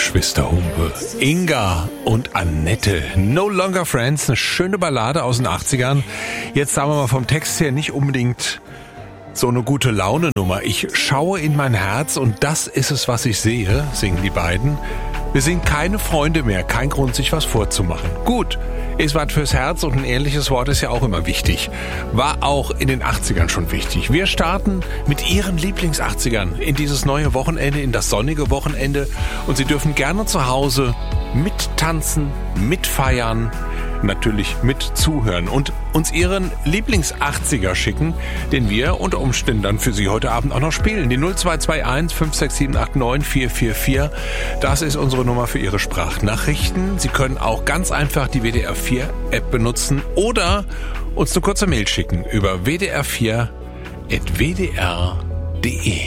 Geschwister Humpe, Inga und Annette. No Longer Friends, eine schöne Ballade aus den 80ern. Jetzt sagen wir mal vom Text her nicht unbedingt so eine gute Laune-Nummer. Ich schaue in mein Herz und das ist es, was ich sehe, singen die beiden. Wir sind keine Freunde mehr, kein Grund, sich was vorzumachen. Gut, ist was fürs Herz und ein ehrliches Wort ist ja auch immer wichtig. War auch in den 80ern schon wichtig. Wir starten mit Ihren Lieblings-80ern in dieses neue Wochenende, in das sonnige Wochenende. Und Sie dürfen gerne zu Hause mittanzen, mitfeiern, natürlich mit zuhören und uns Ihren Lieblings-80er schicken, den wir unter Umständen dann für Sie heute Abend auch noch spielen. Die 0221 56789 444. Das ist unsere Nummer für Ihre Sprachnachrichten. Sie können auch ganz einfach die WDR 4 App benutzen oder uns eine kurze Mail schicken über wdr4@wdr.de.